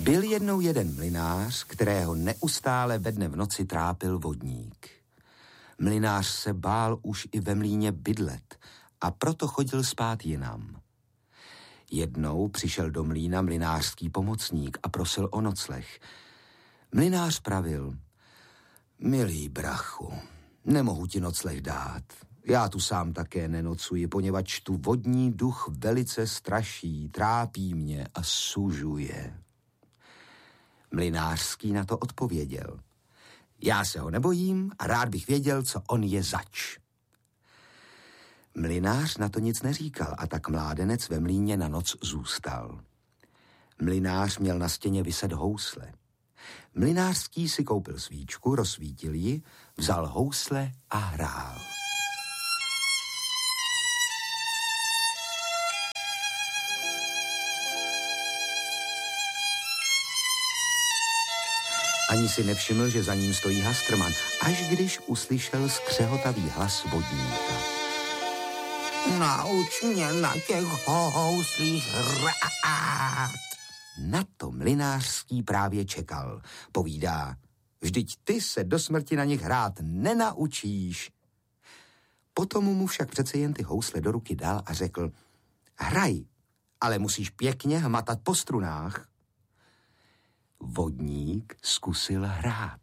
Byl jednou jeden mlynář, kterého neustále ve dne v noci trápil vodník. Mlynář se bál už i ve mlýně bydlet a proto chodil spát jinam. Jednou přišel do mlýna mlynářský pomocník a prosil o nocleh. Mlynář pravil: milý brachu, nemohu ti nocleh dát. Já tu sám také nenocuji, poněvadž tu vodní duch velice straší, trápí mě a sužuje. Mlynářský na to odpověděl: já se ho nebojím a rád bych věděl, co on je zač. Mlynář na to nic neříkal a tak mládenec ve mlýně na noc zůstal. Mlynář měl na stěně viset housle. Mlynářský si koupil svíčku, rozsvítil ji, vzal housle a hrál. Ani si nevšiml, že za ním stojí Hastrman, až když uslyšel skřehotavý hlas vodníka. Nauč mě na těch houslích hrát. Na to mlynářský právě čekal. Povídá: vždyť ty se do smrti na nich hrát nenaučíš. Potom mu však přece jen ty housle do ruky dal a řekl: hraj, ale musíš pěkně hmatat po strunách. Vodník zkusil hrát.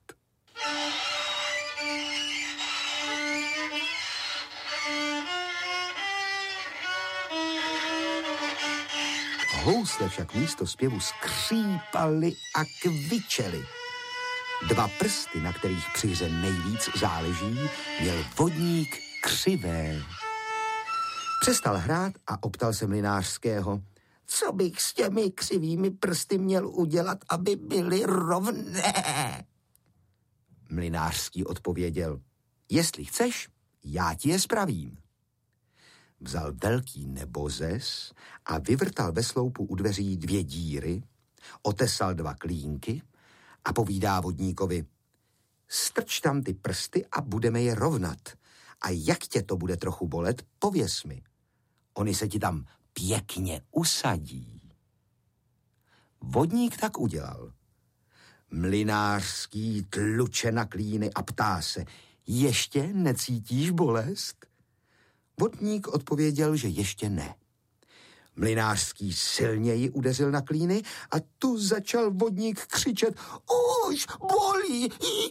Housle však místo zpěvu skřípaly a kvičely. Dva prsty, na kterých při hře nejvíc záleží, měl vodník křivé. Přestal hrát a optal se mlynářského: co bych s těmi křivými prsty měl udělat, aby byly rovné? Mlynářský odpověděl: jestli chceš, já ti je spravím. Vzal velký nebozes a vyvrtal ve sloupu u dveří 2 díry, otesal 2 klínky a povídá vodníkovi: strč tam ty prsty a budeme je rovnat. A jak tě to bude trochu bolet, pověs mi. Oni se ti tam pěkně usadí. Vodník tak udělal. Mlynářský tluče na klíny a ptá se: ještě necítíš bolest? Vodník odpověděl, že ještě ne. Mlynářský silněji udeřil na klíny a tu začal vodník křičet: už bolí!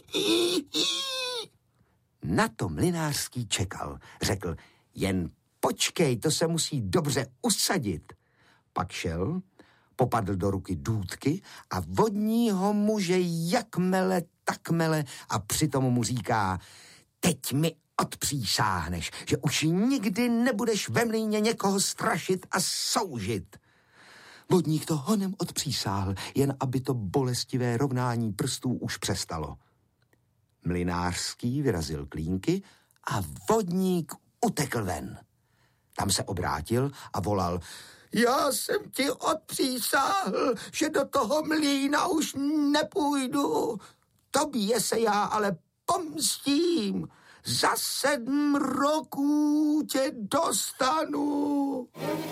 Na to mlynářský čekal. Řekl: jen počkej, to se musí dobře usadit. Pak šel, popadl do ruky důtky a vodního muže jakmele takmele a přitom mu říká: teď mi odpřísáhneš, že už nikdy nebudeš ve mlýně někoho strašit a soužit. Vodník to honem odpřísáhl, jen aby to bolestivé rovnání prstů už přestalo. Mlynářský vyrazil klínky a vodník utekl ven. Tam se obrátil a volal: já jsem ti odpřísáhl, že do toho mlýna už nepůjdu. Tobě se já ale pomstím. Za 7 roků tě dostanu.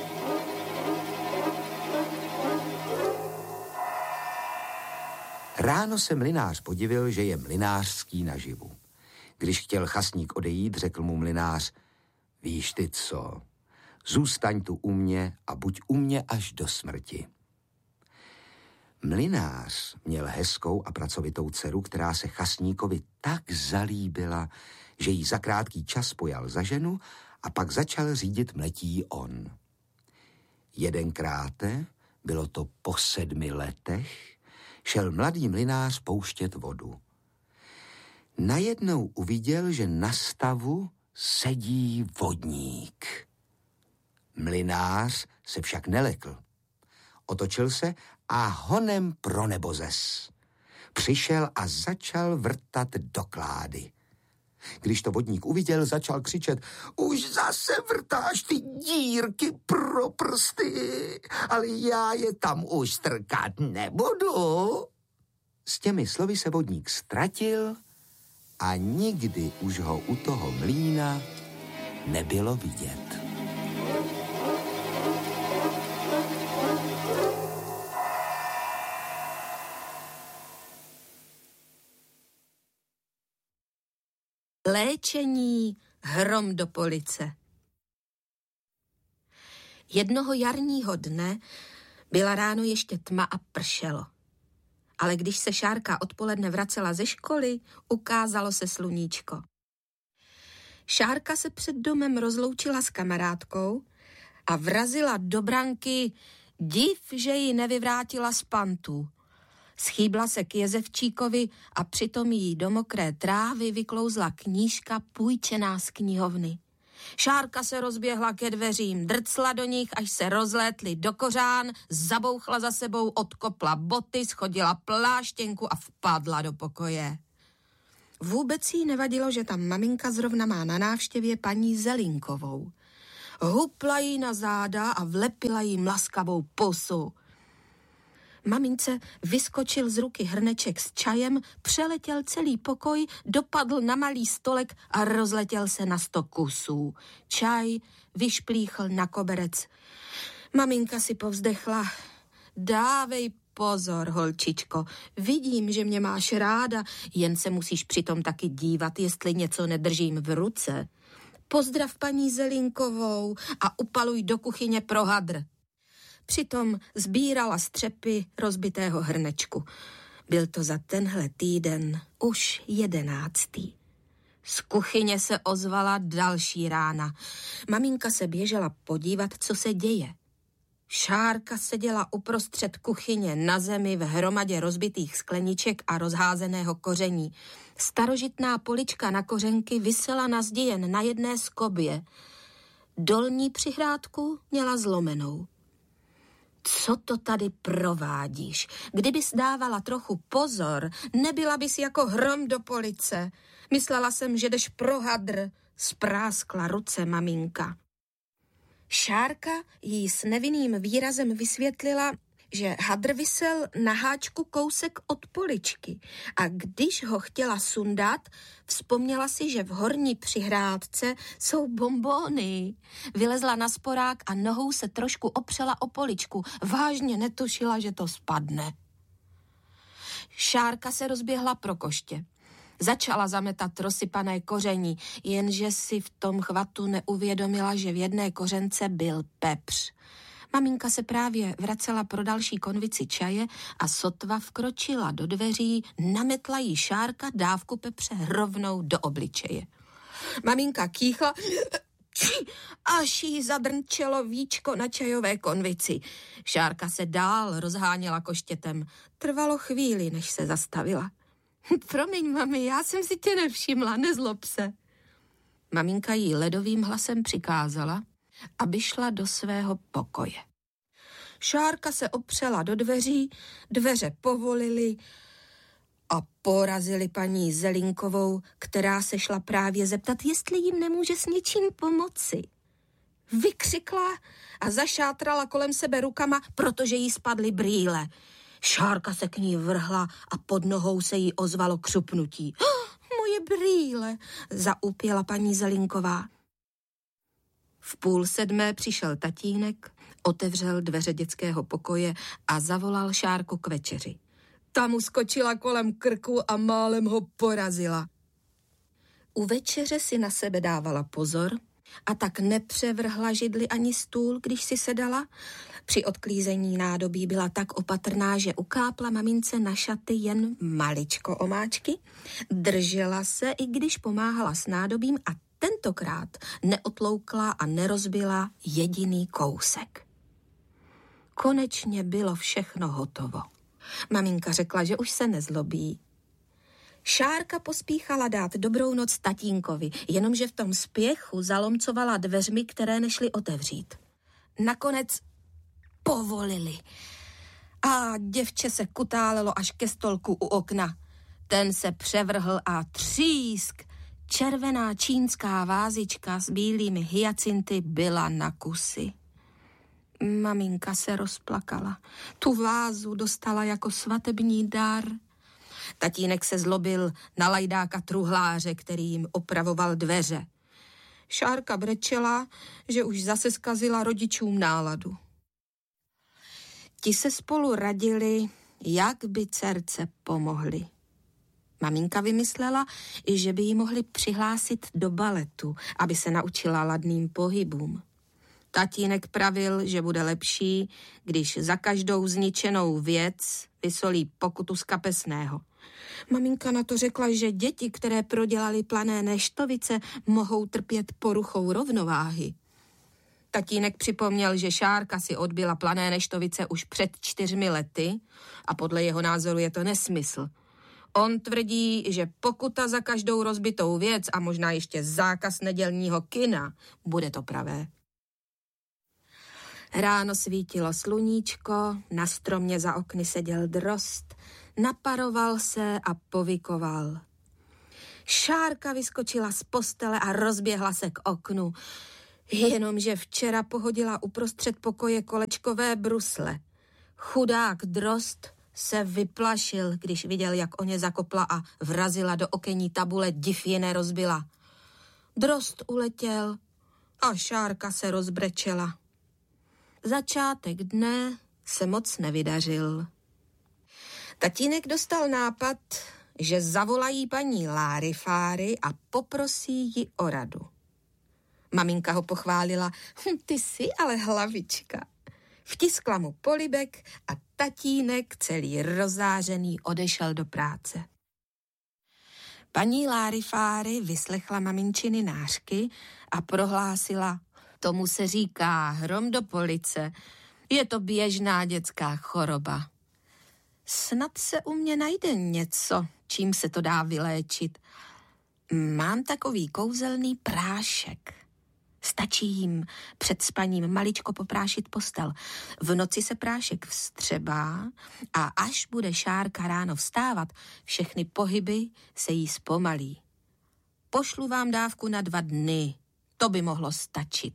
Ráno se mlynář podivil, že je mlynářský naživu. Když chtěl chasník odejít, řekl mu mlynář: víš ty co, zůstaň tu u mě a buď u mě až do smrti. Mlynář měl hezkou a pracovitou dceru, která se chasníkovi tak zalíbila, že jí za krátký čas pojal za ženu a pak začal řídit mletí on. Jedenkráte, bylo to po 7 letech, šel mladý mlynář pouštět vodu. Najednou uviděl, že na stavu sedí vodník. Mlynář se však nelekl. Otočil se a honem pro nebozes. Přišel a začal vrtat do klády. Když to vodník uviděl, začal křičet: už zase vrtáš ty dírky pro prsty, ale já je tam už strkat nebudu. S těmi slovy se vodník ztratil a nikdy už ho u toho mlýna nebylo vidět. Léčení hrom do police. Jednoho jarního dne byla ráno ještě tma a pršelo. Ale když se Šárka odpoledne vracela ze školy, ukázalo se sluníčko. Šárka se před domem rozloučila s kamarádkou a vrazila do branky div, že ji nevyvrátila z pantů. Schýbla se k Jezevčíkovi a přitom jí do mokré trávy vyklouzla knížka půjčená z knihovny. Šárka se rozběhla ke dveřím, drcla do nich, až se rozlétly do kořán, zabouchla za sebou, odkopla boty, schodila pláštěnku a vpadla do pokoje. Vůbec jí nevadilo, že tam maminka zrovna má na návštěvě paní Zelinkovou. Hupla jí na záda a vlepila jí mlaskavou pusu. Mamince vyskočil z ruky hrneček s čajem, přeletěl celý pokoj, dopadl na malý stolek a rozletěl se na 100 kusů. Čaj vyšplíchl na koberec. Maminka si povzdechla. Dávej pozor, holčičko, vidím, že mě máš ráda, jen se musíš přitom taky dívat, jestli něco nedržím v ruce. Pozdrav paní Zelinkovou a upaluj do kuchyně pro hadr. Přitom sbírala střepy rozbitého hrnečku. Byl to za tenhle týden už 11. Z kuchyně se ozvala další rána. Maminka se běžela podívat, co se děje. Šárka seděla uprostřed kuchyně na zemi v hromadě rozbitých skleniček a rozházeného koření. Starožitná polička na kořenky visela na zdi jen na jedné skobě. Dolní přihrádku měla zlomenou. Co to tady provádíš? Kdybys dávala trochu pozor, nebyla bys jako hrom do police. Myslela jsem, že jdeš pro hadr, spráskla ruce maminka. Šárka jí s nevinným výrazem vysvětlila, že hadr visel na háčku kousek od poličky a když ho chtěla sundat, vzpomněla si, že v horní přihrádce jsou bonbóny. Vylezla na sporák a nohou se trošku opřela o poličku. Vážně netušila, že to spadne. Šárka se rozběhla pro koště. Začala zametat rozsypané koření, jenže si v tom chvatu neuvědomila, že v jedné kořence byl pepř. Maminka se právě vracela pro další konvici čaje a sotva vkročila do dveří, nametla jí Šárka dávku pepře rovnou do obličeje. Maminka kýchla, až jí zadrnčelo víčko na čajové konvici. Šárka se dál rozháněla koštětem. Trvalo chvíli, než se zastavila. Promiň, mami, já jsem si tě nevšimla, nezlob se. Maminka jí ledovým hlasem přikázala, aby šla do svého pokoje. Šárka se opřela do dveří, dveře povolily a porazili paní Zelinkovou, která se šla právě zeptat, jestli jim nemůže s něčím pomoci. Vykřikla a zašátrala kolem sebe rukama, protože jí spadly brýle. Šárka se k ní vrhla a pod nohou se jí ozvalo křupnutí. Moje brýle, zaúpěla paní Zelinková. V 6:30 přišel tatínek, otevřel dveře dětského pokoje a zavolal Šárku k večeři. Ta mu skočila kolem krku a málem ho porazila. U večeře si na sebe dávala pozor a tak nepřevrhla židli ani stůl, když si sedala. Při odklízení nádobí byla tak opatrná, že ukápla mamince na šaty jen maličko omáčky. Držela se, i když pomáhala s nádobím a tentokrát neotloukla a nerozbila jediný kousek. Konečně bylo všechno hotovo. Maminka řekla, že už se nezlobí. Šárka pospíchala dát dobrou noc tatínkovi, jenomže v tom spěchu zalomcovala dveřmi, které nešly otevřít. Nakonec povolili a děvče se kutálelo až ke stolku u okna. Ten se převrhl a třísk. Červená čínská vázička s bílými hyacinty byla na kusy. Maminka se rozplakala. Tu vázu dostala jako svatební dar. Tatínek se zlobil na lajdáka truhláře, který jim opravoval dveře. Šárka brečela, že už zase zkazila rodičům náladu. Ti se spolu radili, jak by dcerce pomohli. Maminka vymyslela, že by ji mohli přihlásit do baletu, aby se naučila ladným pohybům. Tatínek pravil, že bude lepší, když za každou zničenou věc vysolí pokutu z kapesného. Maminka na to řekla, že děti, které prodělaly plané neštovice, mohou trpět poruchou rovnováhy. Tatínek připomněl, že Šárka si odbyla plané neštovice už před 4 lety a podle jeho názoru je to nesmysl. On tvrdí, že pokuta za každou rozbitou věc a možná ještě zákaz nedělního kina, bude to pravé. Ráno svítilo sluníčko, na stromě za okny seděl drost, naparoval se a povykoval. Šárka vyskočila z postele a rozběhla se k oknu, jenomže včera pohodila uprostřed pokoje kolečkové brusle. Chudák drost se vyplašil, když viděl, jak o ně zakopla a vrazila do okenní tabule, div je nerozbila. Drost uletěl a Šárka se rozbrečela. Začátek dne se moc nevydařil. Tatínek dostal nápad, že zavolají paní Lárifáry a poprosí ji o radu. Maminka ho pochválila, ty jsi ale hlavička. Vtiskla mu polibek a tatínek celý rozářený odešel do práce. Paní Lárifáry vyslechla maminčiny nářky a prohlásila, tomu se říká hrom do police, je to běžná dětská choroba. Snad se u mě najde něco, čím se to dá vyléčit. Mám takový kouzelný prášek. Stačí jim před spaním maličko poprášit postel. V noci se prášek vstřebá a až bude Šárka ráno vstávat, všechny pohyby se jí zpomalí. Pošlu vám dávku na 2 dny, to by mohlo stačit.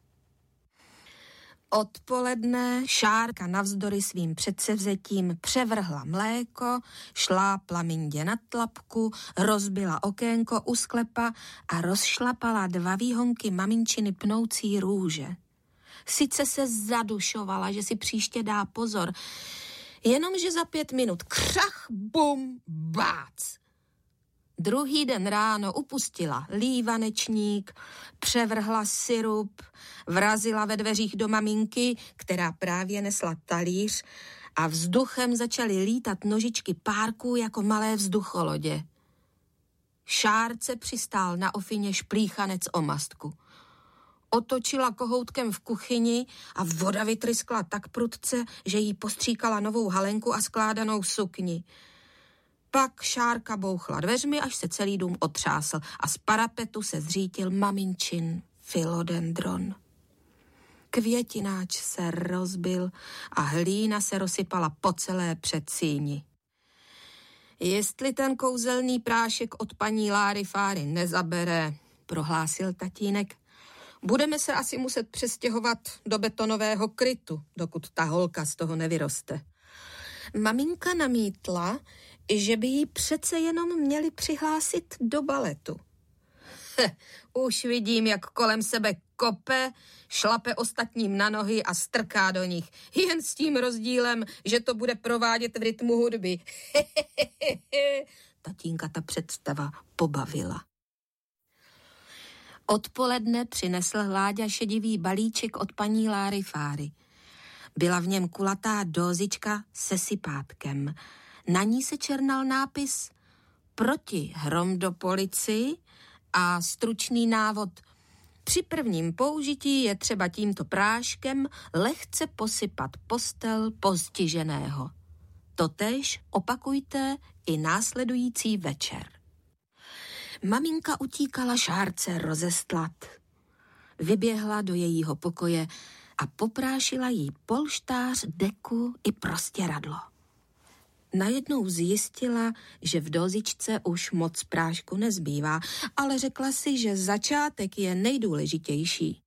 Odpoledne Šárka navzdory svým předsevzetím převrhla mléko, šlápla mindě na tlapku, rozbila okénko u sklepa a rozšlapala 2 výhonky maminčiny pnoucí růže. Sice se zadušovala, že si příště dá pozor, jenomže za 5 minut křach, bum, bác. Druhý den ráno upustila lívanečník, převrhla sirup, vrazila ve dveřích do maminky, která právě nesla talíř a vzduchem začaly lítat nožičky párků jako malé vzducholodě. Šárce přistál na ofině šplíchanec o mastku. Otočila kohoutkem v kuchyni a voda vytryskla tak prudce, že jí postříkala novou halenku a skládanou sukni. Pak Šárka bouchla dveřmi, až se celý dům otřásl a z parapetu se zřítil maminčin filodendron. Květináč se rozbil a hlína se rozsypala po celé předsíni. Jestli ten kouzelný prášek od paní Lárifáry nezabere, prohlásil tatínek, budeme se asi muset přestěhovat do betonového krytu, dokud ta holka z toho nevyroste. Maminka namítla, že by jí přece jenom měli přihlásit do baletu. Už vidím, jak kolem sebe kope, šlape ostatním na nohy a strká do nich. Jen s tím rozdílem, že to bude provádět v rytmu hudby. Tatínka ta představa pobavila. Odpoledne přinesl Láďa šedivý balíček od paní Lárifáry. Byla v něm kulatá dózička se sypátkem. Na ní se černal nápis Proti hrom do policii a stručný návod. Při prvním použití je třeba tímto práškem lehce posypat postel postiženého. Totéž opakujte i následující večer. Maminka utíkala Šárce rozestlat. Vyběhla do jejího pokoje a poprášila jí polštář, deku i prostěradlo. Najednou zjistila, že v dozičce už moc prášku nezbývá, ale řekla si, že začátek je nejdůležitější.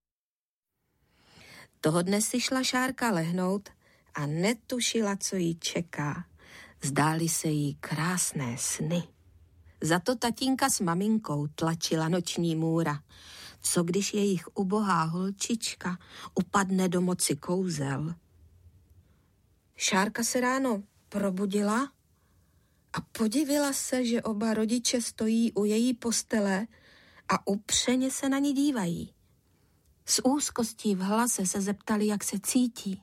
Toho dne si šla Šárka lehnout a netušila, co jí čeká. Zdály se jí krásné sny. Za to tatínka s maminkou tlačila noční můra. Co když jejich ubohá holčička upadne do moci kouzel? Šárka se ráno probudila a podivila se, že oba rodiče stojí u její postele a upřeně se na ní dívají. S úzkostí v hlase se zeptali, jak se cítí.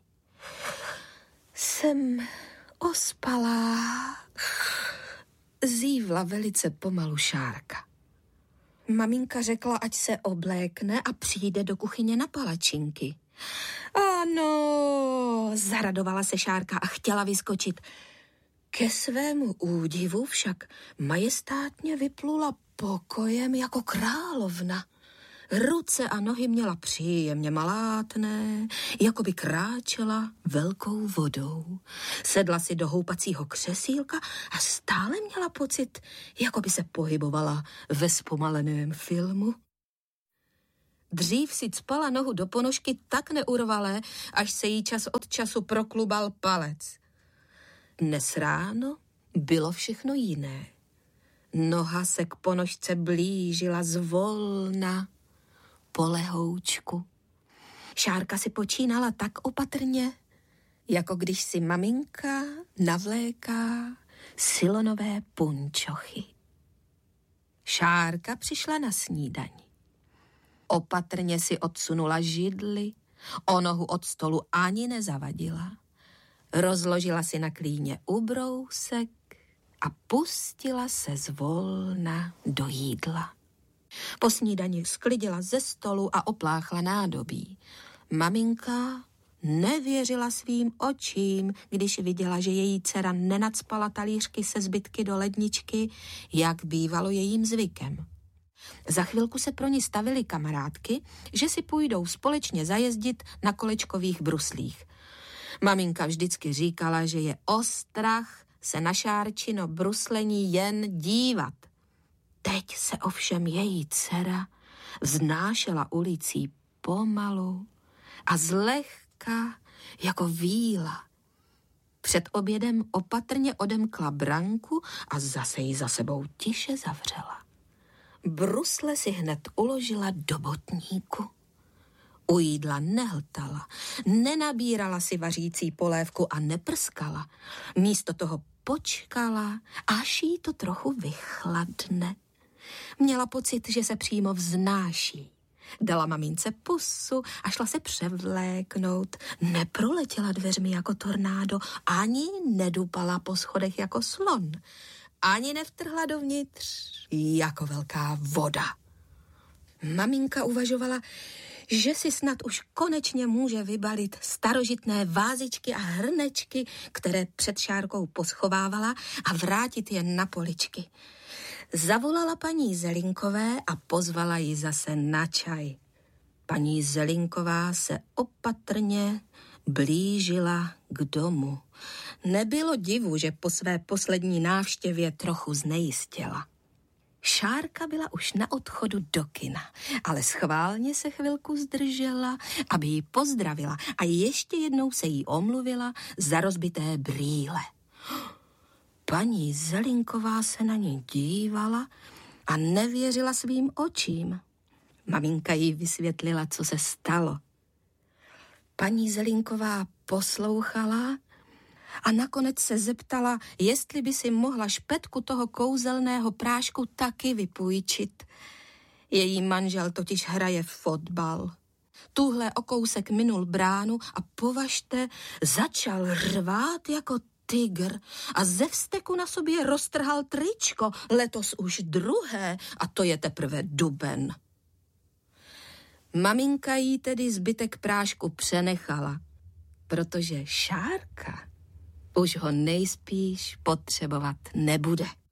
Jsem ospalá, zívla velice pomalu Šárka. Maminka řekla, ať se oblékne a přijde do kuchyně na palačinky. Ano, zaradovala se Šárka a chtěla vyskočit. Ke svému údivu však majestátně vyplula pokojem jako královna. Ruce a nohy měla příjemně malátné, jako by kráčela velkou vodou. Sedla si do houpacího křesílka a stále měla pocit, jako by se pohybovala ve zpomaleném filmu. Dřív si cpala nohu do ponožky tak neurvalé, až se jí čas od času proklubal palec. Dnes ráno bylo všechno jiné. Noha se k ponožce blížila zvolna, polehoučku. Šárka si počínala tak opatrně, jako když si maminka navléká silonové punčochy. Šárka přišla na snídaň. Opatrně si odsunula židli, o nohu od stolu ani nezavadila. Rozložila si na klíně ubrousek a pustila se zvolna do jídla. Po snídani sklidila ze stolu a opláchla nádobí. Maminka nevěřila svým očím, když viděla, že její dcera nenacpala talířky se zbytky do ledničky, jak bývalo jejím zvykem. Za chvilku se pro ní stavily kamarádky, že si půjdou společně zajezdit na kolečkových bruslích. Maminka vždycky říkala, že je ostrach se na Šárčino bruslení jen dívat. Teď se ovšem její dcera vznášela ulicí pomalu a zlehka jako víla. Před obědem opatrně odemkla branku a zase ji za sebou tiše zavřela. Brusle si hned uložila do botníku. U jídla nehltala, nenabírala si vařící polévku a neprskala. Místo toho počkala, až jí to trochu vychladne. Měla pocit, že se přímo vznáší. Dala mamince pusu a šla se převléknout. Neproletěla dveřmi jako tornádo, ani nedupala po schodech jako slon, ani nevtrhla dovnitř jako velká voda. Maminka uvažovala, že si snad už konečně může vybalit starožitné vázičky a hrnečky, které před Šárkou poschovávala, a vrátit je na poličky. Zavolala paní Zelinkové a pozvala ji zase na čaj. Paní Zelinková se opatrně blížila k domu. Nebylo divu, že po své poslední návštěvě trochu znejistěla. Šárka byla už na odchodu do kina, ale schválně se chvilku zdržela, aby ji pozdravila a ještě jednou se jí omluvila za rozbité brýle. Paní Zelinková se na ní dívala a nevěřila svým očím. Maminka jí vysvětlila, co se stalo. Paní Zelinková poslouchala a nakonec se zeptala, jestli by si mohla špetku toho kouzelného prášku taky vypůjčit. Její manžel totiž hraje fotbal. Tuhle o kousek minul bránu a považte, začal řvát jako tygr a ze vzteku na sobě roztrhal tričko, letos už druhé, a to je teprve duben. Maminka jí tedy zbytek prášku přenechala, protože Šárka už ho nejspíš potřebovat nebude.